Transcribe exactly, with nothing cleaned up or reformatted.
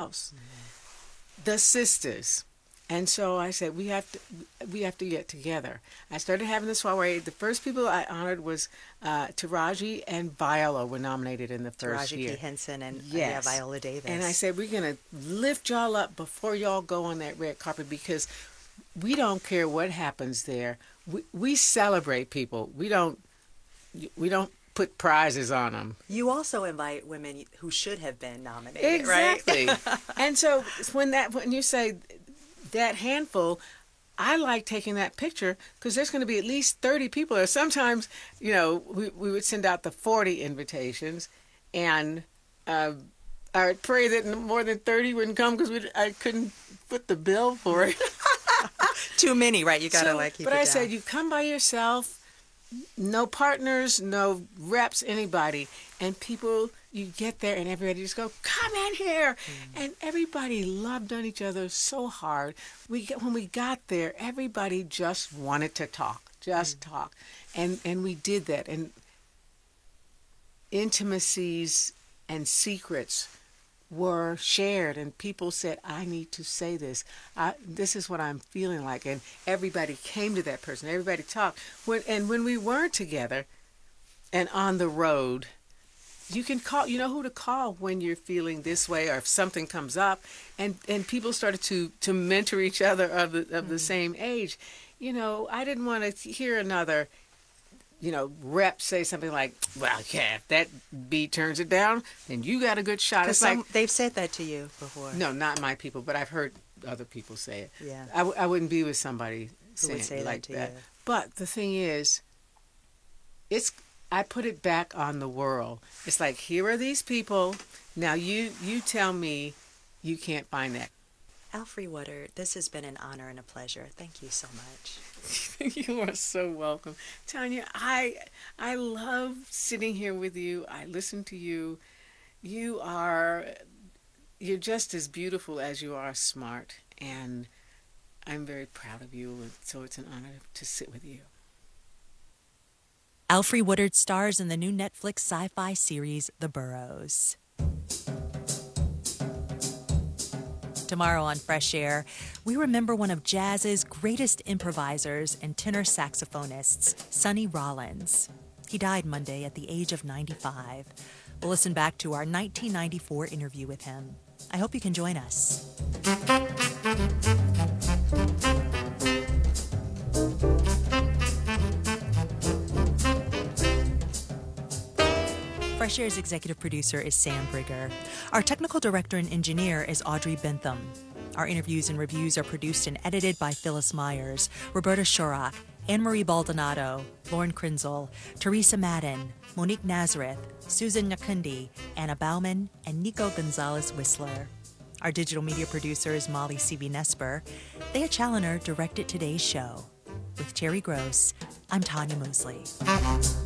house. The sisters. And so I said, we have to we have to get together. I started having this soiree. The first people I honored was uh, Taraji and Viola were nominated in the first Taraji year. P. Henson and Yes. yeah, Viola Davis. And I said, we're going to lift y'all up before y'all go on that red carpet because we don't care what happens there. We, we celebrate people. We don't we don't put prizes on them. You also invite women who should have been nominated, Exactly. right? And so when that when you say that handful, I like taking that picture because there's going to be at least thirty people. Or sometimes, you know, we, we would send out the forty invitations, and uh, I would pray that more than thirty wouldn't come because I couldn't put the bill for it. Too many, right? You got to So, like keep but it I down. said, you come by yourself, no partners, no reps, anybody. And people, you get there and everybody just go, come in here. Mm. And everybody loved on each other so hard. We When we got there, everybody just wanted to talk, just mm. talk. And, and we did that. And intimacies and secrets were shared, and people said, I need to say this. I, this is what I'm feeling like. And everybody came to that person. Everybody talked. When, and when we weren't together and on the road, you can call, you know who to call when you're feeling this way or if something comes up. And, and people started to, to mentor each other of the, of mm-hmm. the same age. You know, I didn't want to hear another you know, rep say something like, well, yeah, if that beat turns it down, then you got a good shot. It's some, like, they've said that to you before. No, not my people, but I've heard other people say it. Yeah. I, w- I wouldn't be with somebody Who saying would say like that. To that. You? But the thing is, it's I put it back on the world. It's like, here are these people. Now you, you tell me you can't find that. Alfre Woodard, this has been an honor and a pleasure. Thank you so much. You are so welcome. Tanya, I I love sitting here with you. I listen to you. You are, you're just as beautiful as you are smart. And I'm very proud of you. So it's an honor to sit with you. Alfre Woodard stars in the new Netflix sci-fi series, The Burrows. Tomorrow on Fresh Air, we remember one of jazz's greatest improvisers and tenor saxophonists, Sonny Rollins. He died Monday at the age of ninety-five. We'll listen back to our nineteen ninety-four interview with him. I hope you can join us. Fresh Air's executive producer is Sam Brigger. Our technical director and engineer is Audrey Bentham. Our interviews and reviews are produced and edited by Phyllis Myers, Roberta Shorak, Anne-Marie Baldonado, Lauren Krenzel, Teresa Madden, Monique Nazareth, Susan Nyakundi, Anna Bauman, and Nico Gonzalez-Whistler. Our digital media producer is Molly C V Nesper. Thea Challoner directed today's show. With Terry Gross, I'm Tanya Mosley.